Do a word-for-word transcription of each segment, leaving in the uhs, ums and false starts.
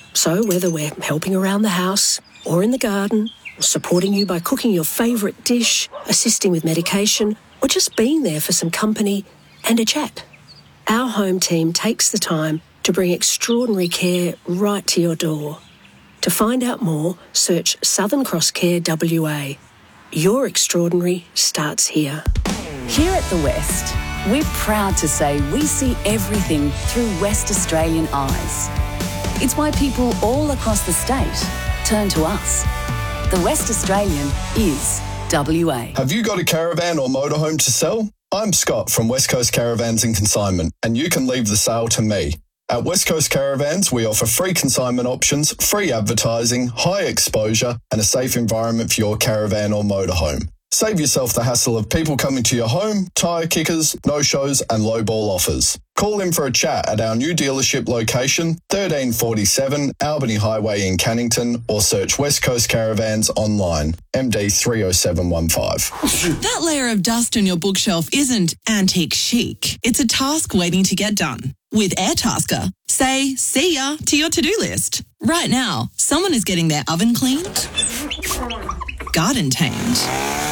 So whether we're helping around the house or in the garden, supporting you by cooking your favourite dish, assisting with medication, or just being there for some company and a chat, our home team takes the time to bring extraordinary care right to your door. To find out more, search Southern Cross Care W A. Your extraordinary starts here. Here at The West, we're proud to say we see everything through West Australian eyes. It's why people all across the state turn to us. The West Australian is W A. Have you got a caravan or motorhome to sell? I'm Scott from West Coast Caravans and Consignment, and you can leave the sale to me. At West Coast Caravans, we offer free consignment options, free advertising, high exposure, and a safe environment for your caravan or motorhome. Save yourself the hassle of people coming to your home, tyre kickers, no-shows, and low-ball offers. Call in for a chat at our new dealership location, thirteen forty-seven Albany Highway in Cannington, or search West Coast Caravans online, M D three oh seven one five. That layer of dust on your bookshelf isn't antique chic. It's a task waiting to get done. With Airtasker, say see ya to your to-do list. Right now, someone is getting their oven cleaned, garden tamed,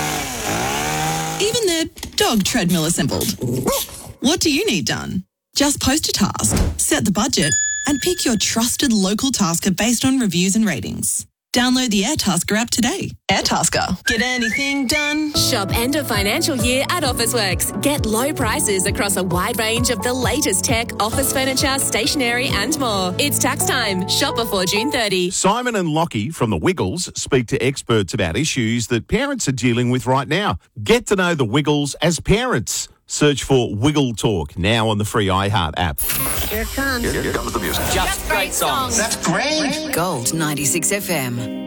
even their dog treadmill assembled. What do you need done? Just post a task, set the budget, and pick your trusted local tasker based on reviews and ratings. Download the Airtasker app today. Airtasker. Get anything done? Shop end of financial year at Officeworks. Get low prices across a wide range of the latest tech, office furniture, stationery and more. It's tax time. Shop before June thirtieth. Simon and Lockie from the Wiggles speak to experts about issues that parents are dealing with right now. Get to know the Wiggles as parents. Search for Wiggle Talk now on the free iHeart app. Here it comes. Here, here comes the music. Just great songs. That's great. Gold ninety-six F M.